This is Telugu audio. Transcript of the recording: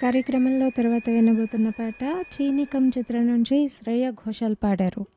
కార్యక్రమంలో తర్వాత వినబోతున్న పాట 'చీనికం' చిత్రం నుంచి శ్రేయ ఘోషాల్ పాడారు.